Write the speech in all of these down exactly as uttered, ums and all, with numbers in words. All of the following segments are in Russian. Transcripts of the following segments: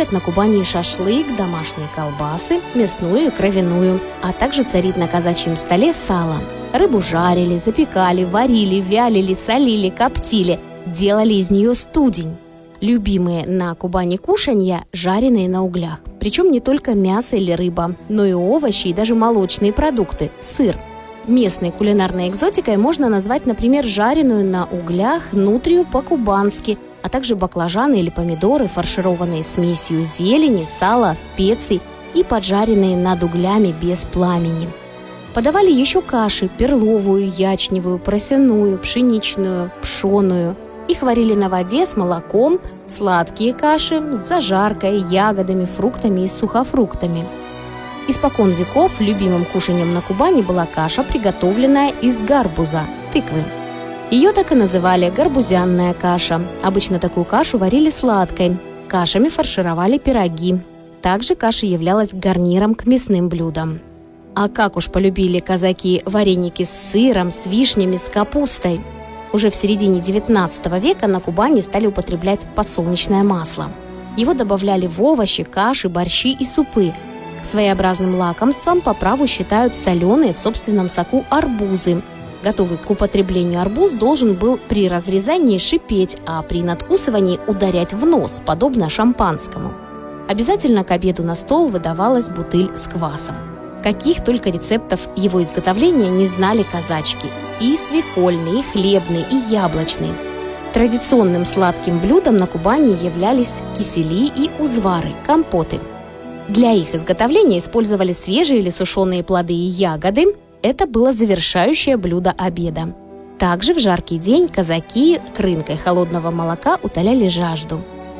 готовят на Кубани шашлык, домашние колбасы, мясную и кровяную, а также царит на казачьем столе сало. Рыбу жарили, запекали, варили, вялили, солили, коптили, делали из нее студень. Любимые на Кубани кушанья – жареные на углях. Причем не только мясо или рыба, но и овощи и даже молочные продукты – сыр. Местной кулинарной экзотикой можно назвать, например, жареную на углях нутрию по-кубански, а также баклажаны или помидоры, фаршированные смесью зелени, сала, специй и поджаренные над углями без пламени. Подавали еще каши – перловую, ячневую, просяную, пшеничную, пшеную. Их варили на воде с молоком, сладкие каши с зажаркой, ягодами, фруктами и сухофруктами. Испокон веков любимым кушаньем на Кубани была каша, приготовленная из гарбуза – тыквы. Ее так и называли гарбузянная каша. Обычно такую кашу варили сладкой. Кашами фаршировали пироги. Также каша являлась гарниром к мясным блюдам. А как уж полюбили казаки вареники с сыром, с вишнями, с капустой. Уже в середине девятнадцатого века на Кубани стали употреблять подсолнечное масло. Его добавляли в овощи, каши, борщи и супы. Своеобразным лакомством по праву считают соленые в собственном соку арбузы. Готовый к употреблению арбуз должен был при разрезании шипеть, а при надкусывании ударять в нос, подобно шампанскому. Обязательно к обеду на стол выдавалась бутыль с квасом. Каких только рецептов его изготовления не знали казачки. И свекольный, и хлебный, и яблочный. Традиционным сладким блюдом на Кубани являлись кисели и узвары, компоты. Для их изготовления использовали свежие или сушеные плоды и ягоды. Это было завершающее блюдо обеда. Также в жаркий день казаки крынкой холодного молока утоляли жажду.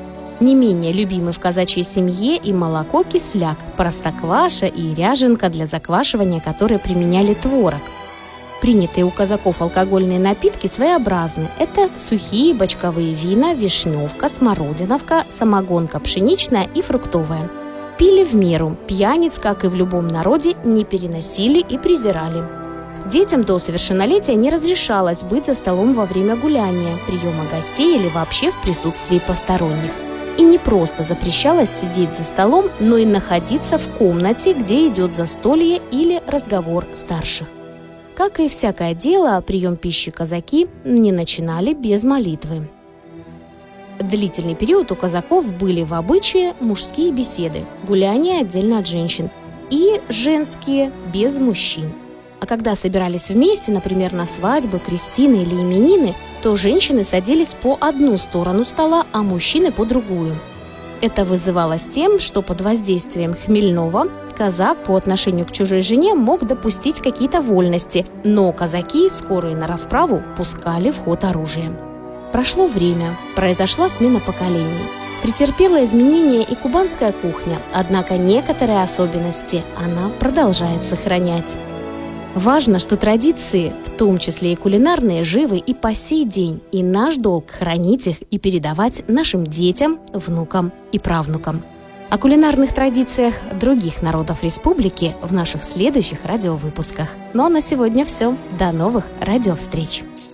Не менее любимы в казачьей семье и молоко кисляк, простокваша и ряженка, для заквашивания которой применяли творог. Принятые у казаков алкогольные напитки своеобразны. Это сухие бочковые вина, вишневка, смородиновка, самогонка пшеничная и фруктовая. Пили в меру, пьяниц, как и в любом народе, не переносили и презирали. Детям до совершеннолетия не разрешалось быть за столом во время гуляния, приема гостей или вообще в присутствии посторонних. И не просто запрещалось сидеть за столом, но и находиться в комнате, где идет застолье или разговор старших. Как и всякое дело, прием пищи казаки не начинали без молитвы. Длительный период у казаков были в обычае мужские беседы, гуляния отдельно от женщин, и женские без мужчин. А когда собирались вместе, например, на свадьбы, крестины или именины, то женщины садились по одну сторону стола, а мужчины по другую. Это вызывалось тем, что под воздействием хмельного казак по отношению к чужой жене мог допустить какие-то вольности, но казаки, скорые на расправу, пускали в ход оружие. Прошло время, произошла смена поколений. Претерпела изменения и кубанская кухня, однако некоторые особенности она продолжает сохранять. Важно, что традиции, в том числе и кулинарные, живы и по сей день, и наш долг хранить их и передавать нашим детям, внукам и правнукам. О кулинарных традициях других народов республики в наших следующих радиовыпусках. Ну а на сегодня все. До новых радиовстреч!